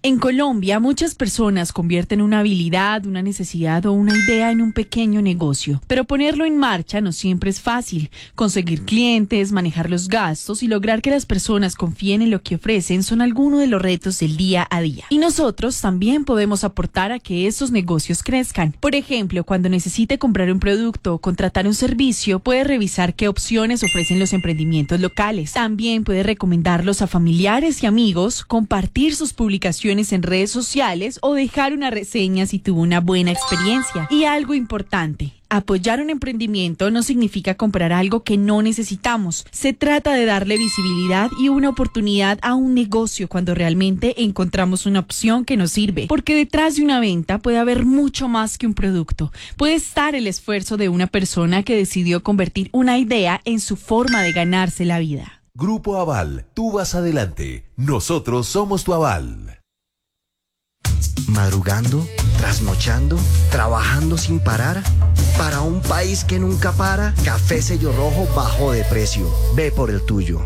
En Colombia, muchas personas convierten una habilidad, una necesidad o una idea en un pequeño negocio, pero ponerlo en marcha no siempre es fácil. Conseguir clientes, manejar los gastos y lograr que las personas confíen en lo que ofrecen son algunos de los retos del día a día. Y nosotros también podemos aportar a que esos negocios crezcan. Por ejemplo, cuando necesite comprar un producto o contratar un servicio, puede revisar qué opciones ofrecen los emprendimientos locales. También puede recomendarlos a familiares y amigos, compartir sus publicaciones en redes sociales o dejar una reseña si tuvo una buena experiencia. Y algo importante: apoyar un emprendimiento no significa comprar algo que no necesitamos. Se trata de darle visibilidad y una oportunidad a un negocio cuando realmente encontramos una opción que nos sirve. Porque detrás de una venta puede haber mucho más que un producto. Puede estar el esfuerzo de una persona que decidió convertir una idea en su forma de ganarse la vida. Grupo Aval, tú vas adelante. Nosotros somos tu aval. Madrugando, trasnochando, trabajando sin parar. Para un país que nunca para, Café Sello Rojo bajó de precio. Ve por el tuyo.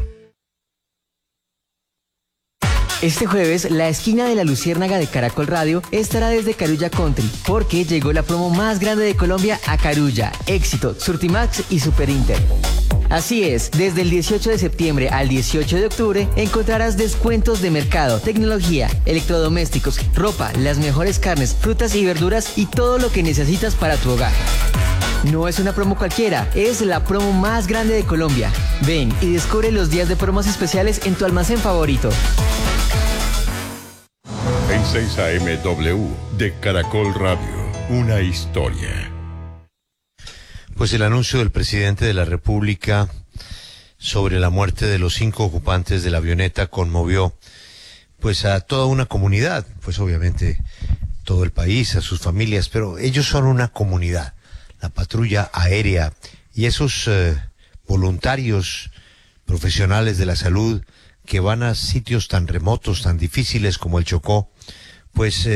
Este jueves, la esquina de la Luciérnaga de Caracol Radio estará desde Carulla Country, porque llegó la promo más grande de Colombia a Carulla, Éxito, Surtimax y Super Inter. Así es, desde el 18 de septiembre al 18 de octubre encontrarás descuentos de mercado, tecnología, electrodomésticos, ropa, las mejores carnes, frutas y verduras y todo lo que necesitas para tu hogar. No es una promo cualquiera, es la promo más grande de Colombia. Ven y descubre los días de promos especiales en tu almacén favorito. En 6 AM W de Caracol Radio, una historia. Pues el anuncio del presidente de la República sobre la muerte de los 5 ocupantes de la avioneta conmovió pues a toda una comunidad, pues obviamente todo el país, a sus familias, pero ellos son una comunidad, la patrulla aérea y esos voluntarios profesionales de la salud que van a sitios tan remotos, tan difíciles como el Chocó, pues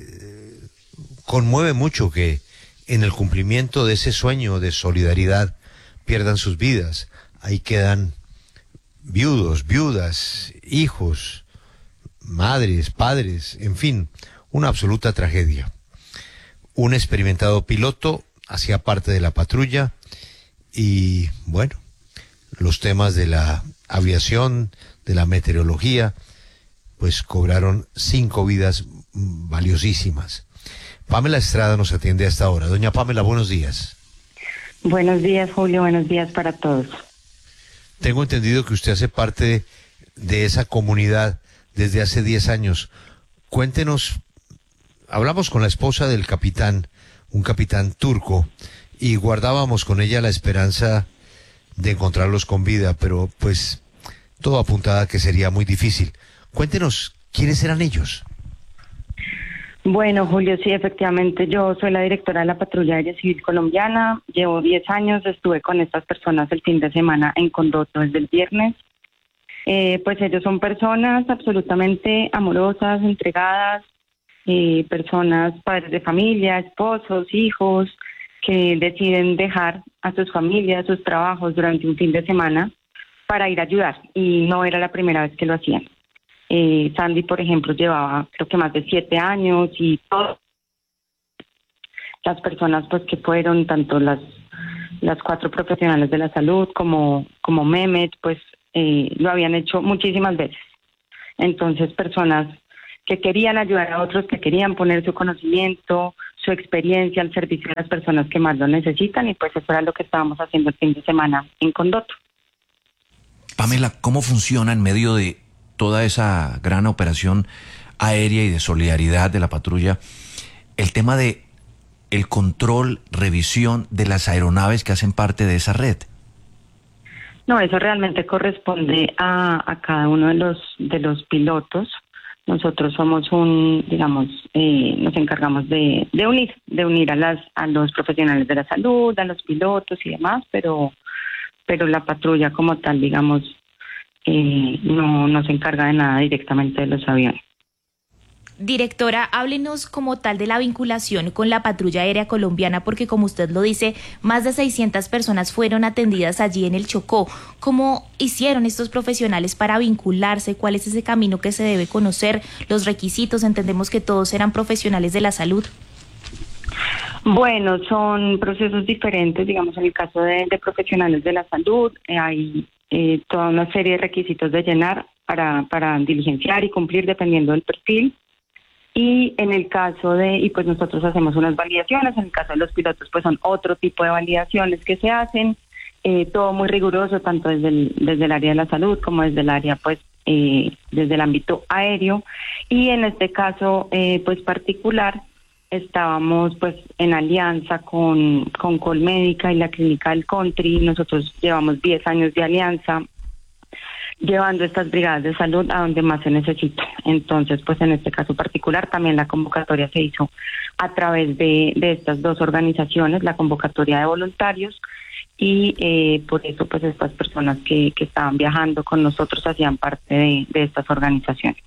conmueve mucho que en el cumplimiento de ese sueño de solidaridad pierdan sus vidas. Ahí quedan viudos, viudas, hijos, madres, padres, en fin, una absoluta tragedia. Un experimentado piloto hacía parte de la patrulla y, bueno, los temas de la aviación, de la meteorología, pues cobraron 5 vidas valiosísimas. Pamela Estrada nos atiende a esta hora. Doña Pamela, buenos días. Buenos días, Julio. Buenos días para todos. Tengo entendido que usted hace parte de esa comunidad desde hace 10 años. Cuéntenos, hablamos con la esposa del capitán, un capitán turco, y guardábamos con ella la esperanza de encontrarlos con vida, pero pues todo apuntaba a que sería muy difícil. Cuéntenos, ¿quiénes eran ellos? Bueno, Julio, sí, efectivamente, yo soy la directora de la Patrulla Aérea Civil Colombiana. Llevo 10 años, estuve con estas personas el fin de semana en Condoto desde el viernes. Pues ellos son personas absolutamente amorosas, entregadas, personas, padres de familia, esposos, hijos, que deciden dejar a sus familias, sus trabajos durante un fin de semana para ir a ayudar. Y no era la primera vez que lo hacían. Sandy, por ejemplo, llevaba creo que más de 7 años y todas las personas pues que fueron, tanto las 4 profesionales de la salud como Mehmet, pues lo habían hecho muchísimas veces. Entonces, personas que querían ayudar a otros, que querían poner su conocimiento, su experiencia al servicio de las personas que más lo necesitan, y pues eso era lo que estábamos haciendo el fin de semana en Condoto. Pamela, ¿cómo funciona en medio de toda esa gran operación aérea y de solidaridad de la patrulla el tema de el control, revisión de las aeronaves que hacen parte de esa red? No, eso realmente corresponde a cada uno de los pilotos. Nosotros somos nos encargamos de unir a los profesionales de la salud, a los pilotos y demás, pero la patrulla como tal, no se encarga de nada directamente de los aviones. Directora, háblenos como tal de la vinculación con la patrulla aérea colombiana, porque como usted lo dice, más de 600 personas fueron atendidas allí en el Chocó. ¿Cómo hicieron estos profesionales para vincularse? ¿Cuál es ese camino que se debe conocer? Los requisitos, entendemos que todos eran profesionales de la salud. Bueno, son procesos diferentes, digamos, en el caso de profesionales de la salud, hay toda una serie de requisitos de llenar para diligenciar y cumplir dependiendo del perfil. Y en el caso pues nosotros hacemos unas validaciones, en el caso de los pilotos pues son otro tipo de validaciones que se hacen, todo muy riguroso, tanto desde el área de la salud como desde el área pues desde el ámbito aéreo. Y en este caso pues particular estábamos pues en alianza con Colmédica y la Clínica del Country. Nosotros llevamos 10 años de alianza, llevando estas brigadas de salud a donde más se necesita. Entonces, pues en este caso particular también la convocatoria se hizo a través de estas dos organizaciones, la convocatoria de voluntarios, y por eso pues estas personas que estaban viajando con nosotros hacían parte de estas organizaciones.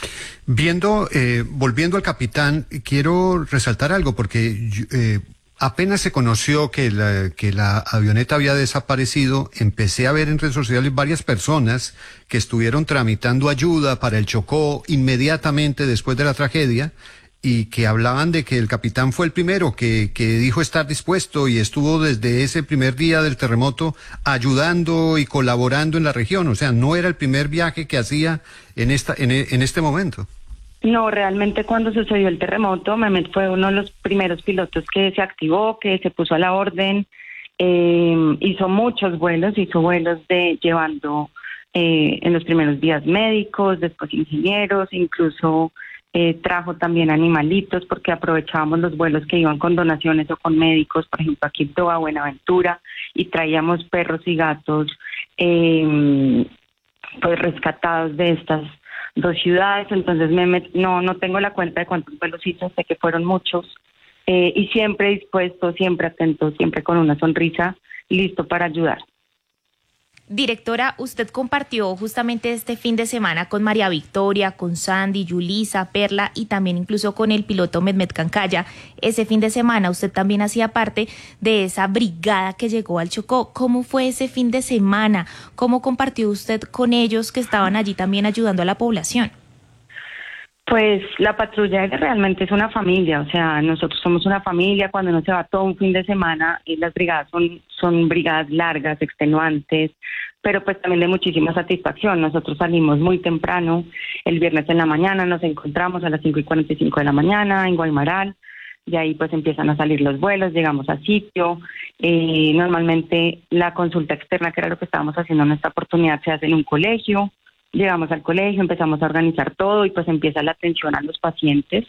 Volviendo al capitán, quiero resaltar algo porque apenas se conoció que la avioneta había desaparecido, empecé a ver en redes sociales varias personas que estuvieron tramitando ayuda para el Chocó inmediatamente después de la tragedia y que hablaban de que el capitán fue el primero que dijo estar dispuesto y estuvo desde ese primer día del terremoto ayudando y colaborando en la región. O sea, no era el primer viaje que hacía en este momento. No, realmente cuando sucedió el terremoto, Mehmet fue uno de los primeros pilotos que se activó, que se puso a la orden, hizo muchos vuelos, llevando en los primeros días médicos, después ingenieros, incluso trajo también animalitos porque aprovechábamos los vuelos que iban con donaciones o con médicos, por ejemplo aquí en Toa Buenaventura, y traíamos perros y gatos pues rescatados de estas dos ciudades. Entonces no tengo la cuenta de cuántos vuelos hizo, sé que fueron muchos, y siempre dispuesto, siempre atento, siempre con una sonrisa, listo para ayudar. Directora, usted compartió justamente este fin de semana con María Victoria, con Sandy, Yulisa, Perla y también incluso con el piloto Mehmet Cancaya. Ese fin de semana usted también hacía parte de esa brigada que llegó al Chocó. ¿Cómo fue ese fin de semana? ¿Cómo compartió usted con ellos que estaban allí también ayudando a la población? Pues la patrulla realmente es una familia, o sea, nosotros somos una familia. Cuando uno se va todo un fin de semana, las brigadas son brigadas largas, extenuantes, pero pues también de muchísima satisfacción. Nosotros salimos muy temprano, el viernes en la mañana nos encontramos a las 5:45 de la mañana en Guaymaral, y ahí pues empiezan a salir los vuelos, llegamos al sitio. Normalmente la consulta externa, que era lo que estábamos haciendo en esta oportunidad, se hace en un colegio. Llegamos al colegio, empezamos a organizar todo y pues empieza la atención a los pacientes.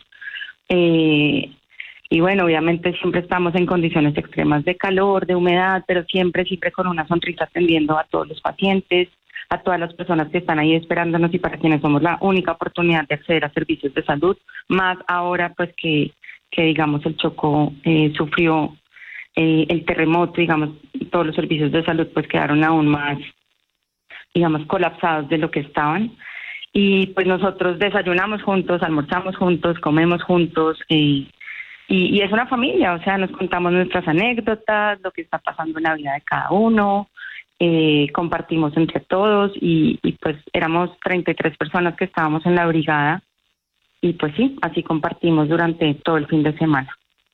Y bueno, obviamente siempre estamos en condiciones extremas de calor, de humedad, pero siempre con una sonrisa atendiendo a todos los pacientes, a todas las personas que están ahí esperándonos y para quienes somos la única oportunidad de acceder a servicios de salud, más ahora pues que digamos el Chocó sufrió el terremoto, digamos, todos los servicios de salud pues quedaron aún más, digamos, colapsados de lo que estaban. Y pues nosotros desayunamos juntos, almorzamos juntos, comemos juntos, y es una familia, o sea, nos contamos nuestras anécdotas, lo que está pasando en la vida de cada uno, compartimos entre todos, y pues éramos 33 personas que estábamos en la brigada, y pues sí, así compartimos durante todo el fin de semana.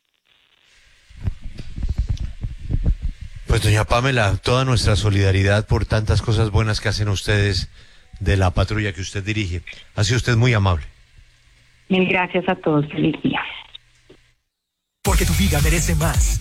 Pues doña Pamela, toda nuestra solidaridad por tantas cosas buenas que hacen ustedes de la patrulla que usted dirige. Ha sido usted muy amable. Mil gracias a todos, feliz día. Porque tu vida merece más.